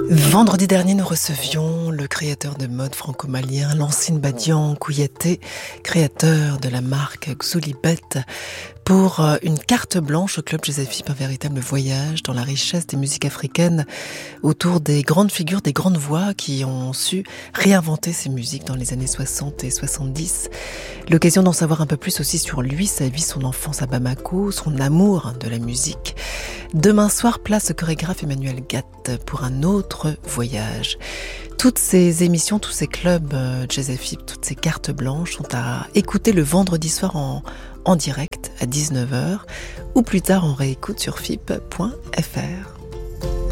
Vendredi dernier, nous recevions le créateur de mode franco-malien, Lancine Badian Kouyaté, créateur de la marque Xolibet, pour une carte blanche au Club Joséphine, un véritable voyage dans la richesse des musiques africaines autour des grandes figures, des grandes voix qui ont su réinventer ces musiques dans les années 60 et 70. L'occasion d'en savoir un peu plus aussi sur lui, sa vie, son enfance à Bamako, son amour de la musique. Demain soir, place au chorégraphe Emmanuel Gatt pour un autre voyage. Toutes ces émissions, tous ces clubs Joséphine, toutes ces cartes blanches sont à écouter le vendredi soir en direct à 19h ou plus tard en réécoute sur fip.fr.